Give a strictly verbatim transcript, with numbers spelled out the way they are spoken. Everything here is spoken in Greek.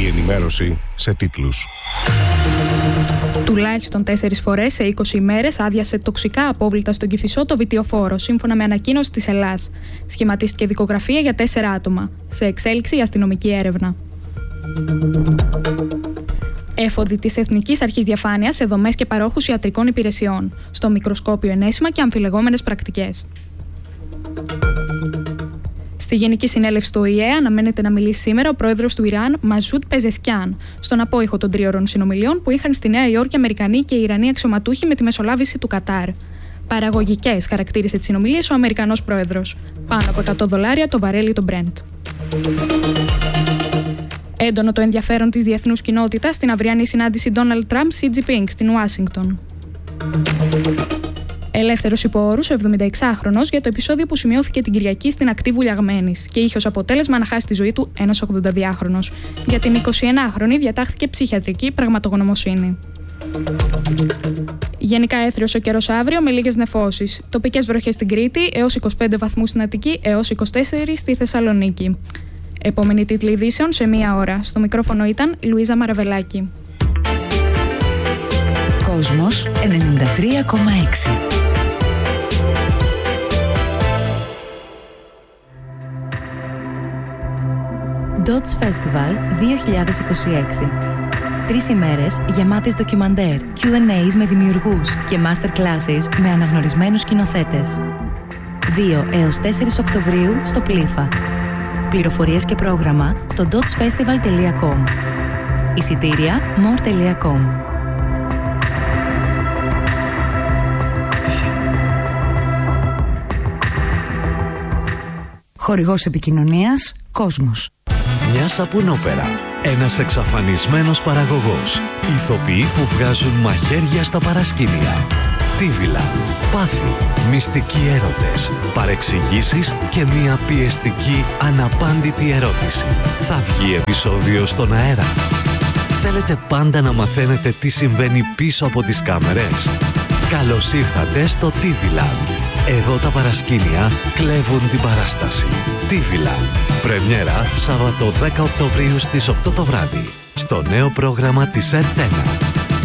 Η ενημέρωση σε τίτλους. Τουλάχιστον τέσσερις φορές σε είκοσι ημέρες άδειασε τοξικά απόβλητα στον Κηφισό το βιτιοφόρο, σύμφωνα με ανακοίνωση της Ελλάς. Σχηματίστηκε δικογραφία για τέσσερα άτομα. Σε εξέλιξη η αστυνομική έρευνα. Έφοδοι της Εθνικής Αρχής Διαφάνειας σε δομές και παρόχους ιατρικών υπηρεσιών. Στο μικροσκόπιο ενέσιμα και αμφιλεγόμενες πρακτικές. Στη Γενική Συνέλευση του Ο Η Ε αναμένεται να μιλήσει σήμερα ο πρόεδρος του Ιράν, Μαζούντ Πεζεσκιάν, στον απόϊχο των τρίωρων συνομιλιών που είχαν στη Νέα Υόρκη Αμερικανοί και Ιρανοί αξιωματούχοι με τη μεσολάβηση του Κατάρ. Παραγωγικές χαρακτήρισε τις συνομιλίες ο Αμερικανός πρόεδρος. Πάνω από εκατό δολάρια το βαρέλι το Brent. Έντονο το ενδιαφέρον της διεθνούς κοινότητας στην αυριανή συνάντηση Donald Trump-Xi Jinping στην Ουάσιγκτον. Ελεύθερος υπό όρους ο εβδομηνταεξάχρονος για το επεισόδιο που σημειώθηκε την Κυριακή στην ακτή Βουλιαγμένης και είχε ως αποτέλεσμα να χάσει τη ζωή του ένας ογδονταδυάχρονος. Για την εικοσιενάχρονη διατάχθηκε ψυχιατρική πραγματογνωμοσύνη. Γενικά έθριος ο καιρός αύριο με λίγες νεφώσεις. Τοπικές βροχές στην Κρήτη έως είκοσι πέντε βαθμούς στην Αττική έως είκοσι τέσσερα στη Θεσσαλονίκη. Επόμενη τίτλη ειδήσεων σε μία ώρα. Στο μικρόφωνο ήταν η Λουίζα Μαραβελάκη. Κόσμος ενενήντα τρία κόμμα έξι. Dots Festival δύο χιλιάδες είκοσι έξι. Τρεις ημέρες γεμάτες ντοκιμαντέρ, κιου εντ έις με δημιουργούς και master classes με αναγνωρισμένους σκηνοθέτες. δύο έως τέσσερις Οκτωβρίου στο Πλήφα. Πληροφορίες και πρόγραμμα στο dotsfestival τελεία com. Εισιτήρια more τελεία com. Χορηγός επικοινωνίας Κόσμος. Μια σαπουνόπερα. Ένας εξαφανισμένος παραγωγός. Ηθοποιοί που βγάζουν μαχαίρια στα παρασκήνια. Τίβιλαντ. Πάθη. Μυστικοί έρωτες. Παρεξηγήσεις και μια πιεστική αναπάντητη ερώτηση. Θα βγει επεισόδιο στον αέρα? Θέλετε πάντα να μαθαίνετε τι συμβαίνει πίσω από τις κάμερες? Καλώς ήρθατε στο Τίβιλαντ. Εδώ τα παρασκήνια κλέβουν την παράσταση. Τίβιλαντ. Πρεμιέρα Σάββατο δέκα Οκτωβρίου στις οκτώ το βράδυ. Στο νέο πρόγραμμα της Ερτ ένα.